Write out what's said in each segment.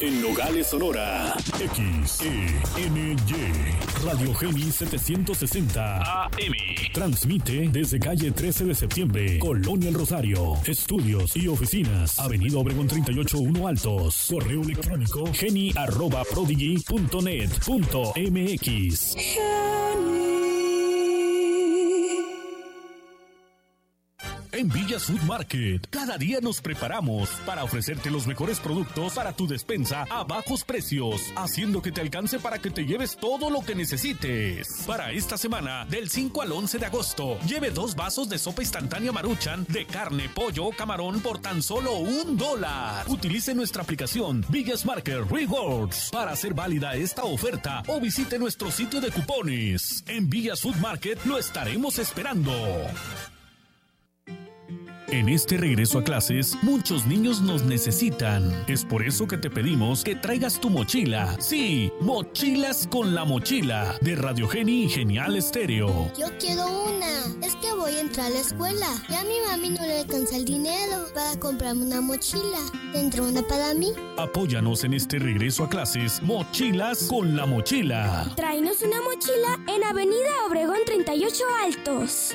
En Nogales, Sonora. XENY. Radio Geni 760 AM. Transmite desde calle 13 de septiembre, Colonia El Rosario. Estudios y oficinas. Avenida Obregón 38-1 Altos. Correo electrónico geni@prodigy.net.mx. En Villas Food Market, cada día nos preparamos para ofrecerte los mejores productos para tu despensa a bajos precios, haciendo que te alcance para que te lleves todo lo que necesites. Para esta semana, del 5 al 11 de agosto, lleve 2 vasos de sopa instantánea Maruchan de carne, pollo o camarón por tan solo $1. Utilice nuestra aplicación Villas Market Rewards para hacer válida esta oferta o visite nuestro sitio de cupones. En Villas Food Market lo estaremos esperando. En este regreso a clases, muchos niños nos necesitan. Es por eso que te pedimos que traigas tu mochila. Sí, Mochilas con la Mochila, de Radio Geni y Genial Estéreo. Yo quiero una. Es que voy a entrar a la escuela. Y a mi mami no le alcanza el dinero para comprarme una mochila. ¿Tendrá una para mí? Apóyanos en este regreso a clases, Mochilas con la Mochila. Tráenos una mochila en Avenida Obregón 38 Altos.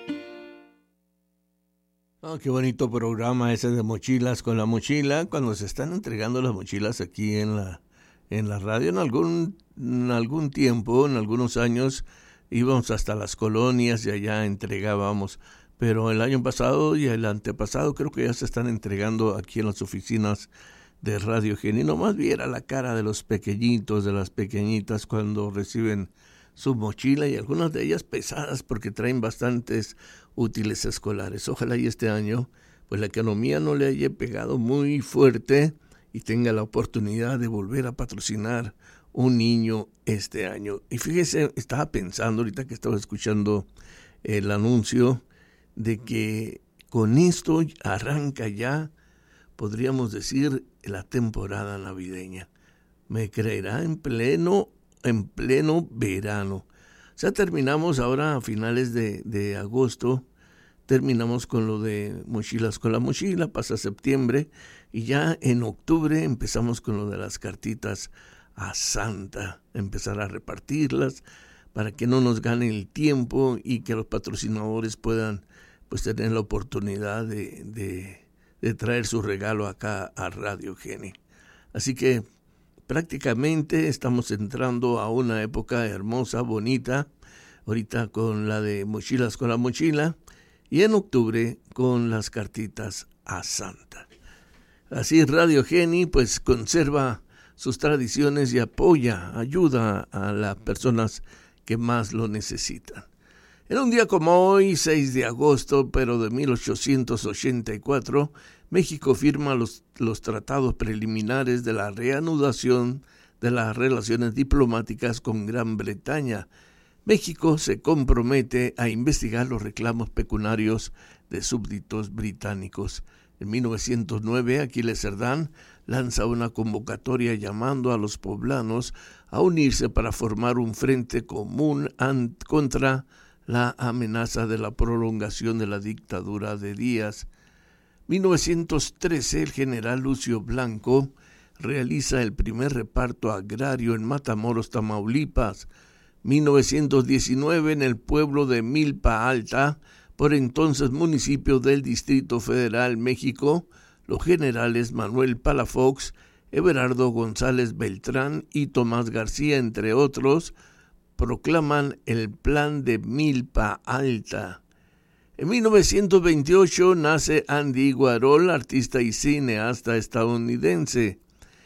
Oh, qué bonito programa ese de Mochilas con la Mochila, cuando se están entregando las mochilas aquí en la radio. En algún tiempo, en algunos años, íbamos hasta las colonias y allá entregábamos. Pero el año pasado y el antepasado creo que ya se están entregando aquí en las oficinas de Radio Geni. Nomás viera la cara de los pequeñitos, de las pequeñitas cuando reciben su mochila, y algunas de ellas pesadas porque traen bastantes útiles escolares. Ojalá y este año pues la economía no le haya pegado muy fuerte y tenga la oportunidad de volver a patrocinar un niño este año. Y fíjese, estaba pensando ahorita que estaba escuchando el anuncio de que con esto arranca ya, podríamos decir, la temporada navideña. ¿Me creerá? En pleno verano. O sea, terminamos ahora a finales de agosto, terminamos con lo de Mochilas con la Mochila, pasa septiembre, y ya en octubre empezamos con lo de las cartitas a Santa, empezar a repartirlas para que no nos gane el tiempo y que los patrocinadores puedan pues tener la oportunidad de traer su regalo acá a Radio Geni. Así que prácticamente estamos entrando a una época hermosa, bonita, ahorita con la de Mochilas con la Mochila, y en octubre con las cartitas a Santa. Así Radio Geni pues conserva sus tradiciones y ayuda a las personas que más lo necesitan. En un día como hoy, 6 de agosto, pero de 1884, México firma los tratados preliminares de la reanudación de las relaciones diplomáticas con Gran Bretaña. México se compromete a investigar los reclamos pecuniarios de súbditos británicos. En 1909, Aquiles Cerdán lanza una convocatoria llamando a los poblanos a unirse para formar un frente común contra la amenaza de la prolongación de la dictadura de Díaz. 1913, el general Lucio Blanco realiza el primer reparto agrario en Matamoros, Tamaulipas. 1919, en el pueblo de Milpa Alta, por entonces municipio del Distrito Federal, México, los generales Manuel Palafox, Everardo González Beltrán y Tomás García, entre otros, proclaman el Plan de Milpa Alta. En 1928 nace Andy Warhol, artista y cineasta estadounidense.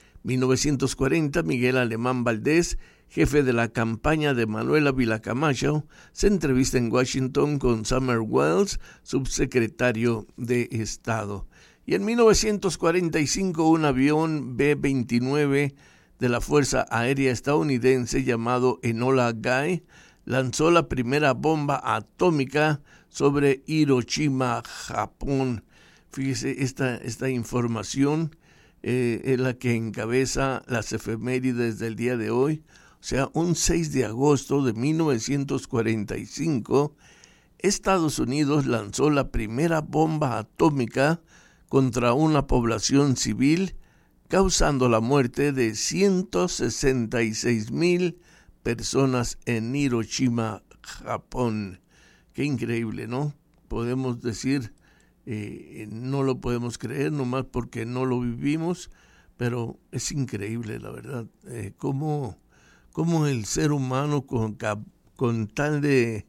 1940, Miguel Alemán Valdés, jefe de la campaña de Manuel Ávila Camacho, se entrevista en Washington con Sumner Welles, subsecretario de Estado. Y en 1945, un avión B-29 de la Fuerza Aérea Estadounidense llamado Enola Gay lanzó la primera bomba atómica sobre Hiroshima, Japón. Fíjese, esta información es la que encabeza las efemérides del día de hoy. O sea, un 6 de agosto de 1945, Estados Unidos lanzó la primera bomba atómica contra una población civil causando la muerte de 166,000 personas en Hiroshima, Japón. Qué increíble, ¿no? Podemos decir, no lo podemos creer nomás porque no lo vivimos, pero es increíble, la verdad, cómo el ser humano con tal de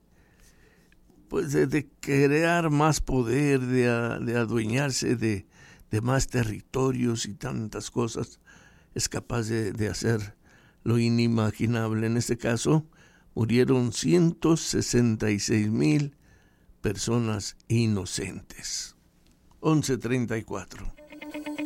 crear más poder, de adueñarse de más territorios y tantas cosas, es capaz de hacer lo inimaginable. En este caso, murieron 166,000 personas inocentes. 11:34.